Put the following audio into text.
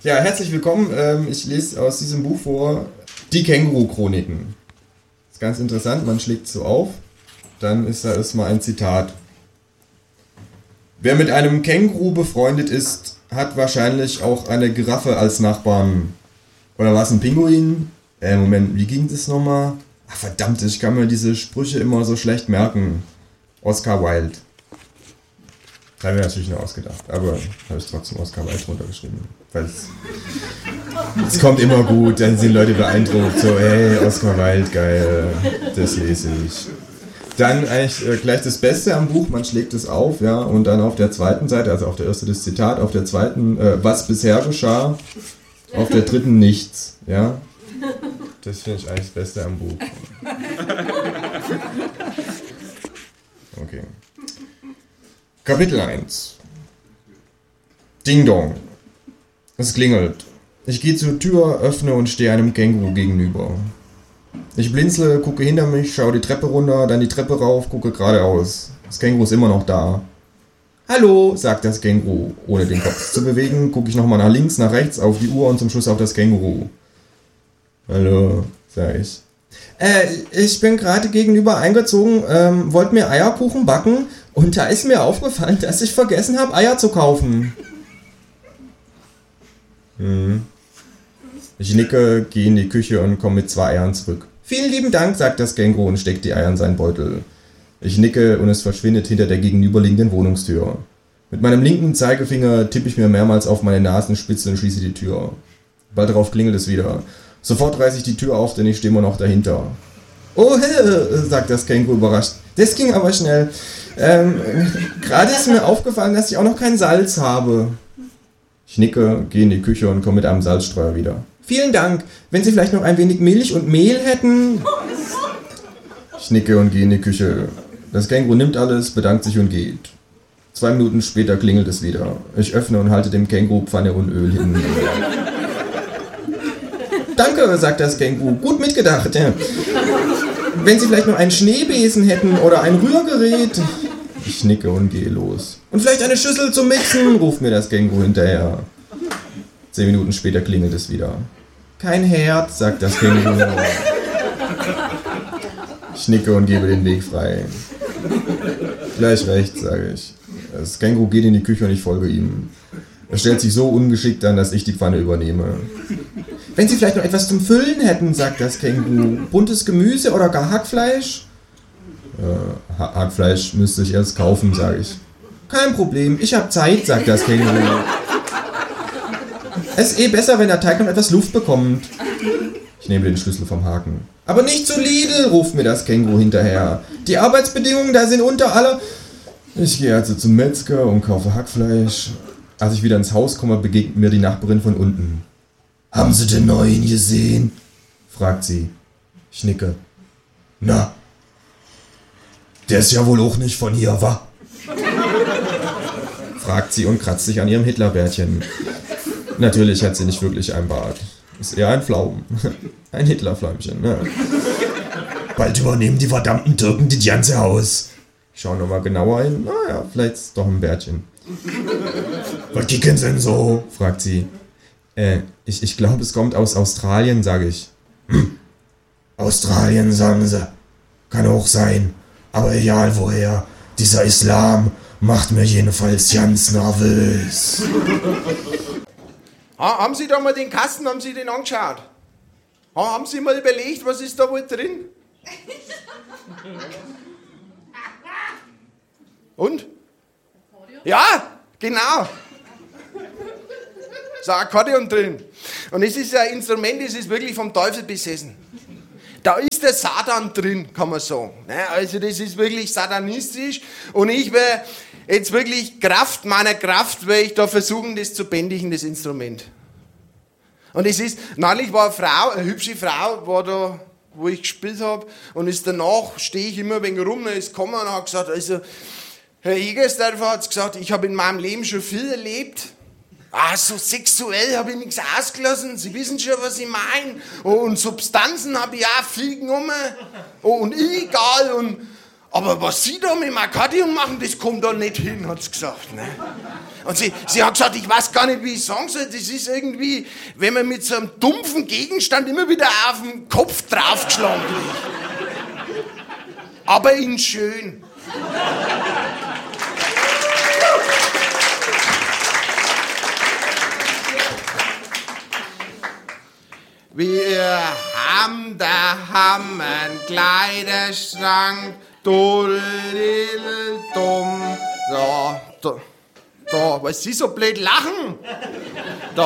Ja, herzlich willkommen. Ich lese aus diesem Buch vor Die Känguru-Chroniken. Ist ganz interessant, man schlägt so auf, dann ist da erstmal ein Zitat. Wer mit einem Känguru befreundet ist, hat wahrscheinlich auch eine Giraffe als Nachbarn. Oder war es ein Pinguin? Moment, wie ging das nochmal? Ach verdammt, ich kann mir diese Sprüche immer so schlecht merken. Oscar Wilde. Das habe ich mir natürlich nur ausgedacht, aber habe ich trotzdem Oscar Wilde runtergeschrieben. Weil es kommt immer gut, dann sind Leute beeindruckt, so hey, Oscar Wilde, geil, das lese ich. Dann eigentlich gleich das Beste am Buch, man schlägt es auf, ja, und dann auf der zweiten Seite, also auf der ersten das Zitat, auf der zweiten, was bisher geschah, auf der dritten nichts, ja. Das finde ich eigentlich das Beste am Buch. Okay. Kapitel 1. Ding Dong. Es klingelt. Ich gehe zur Tür, öffne und stehe einem Känguru gegenüber. Ich blinzle, gucke hinter mich, schaue die Treppe runter, dann die Treppe rauf, gucke geradeaus. Das Känguru ist immer noch da. Hallo, sagt das Känguru. Ohne den Kopf zu bewegen, gucke ich nochmal nach links, nach rechts, auf die Uhr und zum Schluss auf das Känguru. Hallo, sag ich. Ich bin gerade gegenüber eingezogen, wollte mir Eierkuchen backen und da ist mir aufgefallen, dass ich vergessen habe, Eier zu kaufen. Ich nicke, gehe in die Küche und komme mit 2 Eiern zurück. Vielen lieben Dank, sagt das Känguru und steckt die Eier in seinen Beutel. Ich nicke und es verschwindet hinter der gegenüberliegenden Wohnungstür. Mit meinem linken Zeigefinger tippe ich mir mehrmals auf meine Nasenspitze und schließe die Tür. Bald darauf klingelt es wieder. Sofort reiße ich die Tür auf, denn ich stehe immer noch dahinter. Oh, sagt das Känguru überrascht. Das ging aber schnell. Gerade ist mir aufgefallen, dass ich auch noch kein Salz habe. Ich nicke, gehe in die Küche und komme mit einem Salzstreuer wieder. Vielen Dank. Wenn Sie vielleicht noch ein wenig Milch und Mehl hätten. Ich nicke und gehe in die Küche. Das Känguru nimmt alles, bedankt sich und geht. 2 Minuten später klingelt es wieder. Ich öffne und halte dem Känguru Pfanne und Öl hin. Danke, sagt das Känguru. Gut mitgedacht. Ja. Wenn Sie vielleicht noch einen Schneebesen hätten oder ein Rührgerät. Ich nicke und gehe los. Und vielleicht eine Schüssel zum Mixen, ruft mir das Känguru hinterher. 10 Minuten später klingelt es wieder. Kein Herd, sagt das Känguru. Ich nicke und gebe den Weg frei. Gleich recht, sage ich. Das Känguru geht in die Küche und ich folge ihm. Er stellt sich so ungeschickt an, dass ich die Pfanne übernehme. Wenn Sie vielleicht noch etwas zum Füllen hätten, sagt das Känguru. Buntes Gemüse oder gar Hackfleisch? Hackfleisch müsste ich erst kaufen, sage ich. Kein Problem, ich habe Zeit, sagt das Känguru. Es ist besser, wenn der Teig noch etwas Luft bekommt. Ich nehme den Schlüssel vom Haken. Aber nicht zu Lidl, ruft mir das Känguru hinterher. Die Arbeitsbedingungen da sind unter aller... Ich gehe also zum Metzger und kaufe Hackfleisch. Als ich wieder ins Haus komme, begegnet mir die Nachbarin von unten. Haben Sie den Neuen gesehen? Fragt sie. Ich nicke. Na, der ist ja wohl auch nicht von hier, wa? Fragt sie und kratzt sich an ihrem Hitlerbärtchen. Natürlich hat sie nicht wirklich ein Bart. Ist eher ein Pflaumen. Ein Hitlerfläumchen, ne? Bald übernehmen die verdammten Türken das ganze Haus. Ich schaue nochmal genauer hin. Naja, vielleicht ist doch ein Bärtchen. Was kicken Sie denn so? Fragt sie. Ich glaube, es kommt aus Australien, sage ich. Australien, sagen Sie. Kann auch sein. Aber egal woher. Dieser Islam macht mir jedenfalls ganz nervös. Haben Sie da mal den Kasten, haben Sie den angeschaut? Haben Sie mal überlegt, was ist da wohl drin? Und? Ja, genau. So ein Akkordeon drin. Und es ist ein Instrument, das ist wirklich vom Teufel besessen. Da ist der Satan drin, kann man sagen. Also das ist wirklich satanistisch. Und ich werde jetzt wirklich Kraft meiner Kraft, werde ich da versuchen, das zu bändigen, das Instrument. Und es ist, neulich war eine Frau, eine hübsche Frau, war da, wo ich gespielt habe. Und ist danach stehe ich immer ein wenig rum, und ist gekommen und hat gesagt, also, Herr Egersdorfer hat gesagt, ich habe in meinem Leben schon viel erlebt. So sexuell habe ich nichts ausgelassen. Sie wissen schon, was ich meine. Und Substanzen habe ich auch viel genommen. Und illegal. Aber was Sie da mit dem Akkordeon machen, das kommt da nicht hin, hat sie gesagt. Ne? Und sie hat gesagt, ich weiß gar nicht, wie ich sagen soll. Das ist irgendwie, wenn man mit so einem dumpfen Gegenstand immer wieder auf den Kopf draufgeschlagen wird. Aber in schön. Wir haben daheim einen Kleiderschrank, dumm. Da, was Sie so blöd lachen?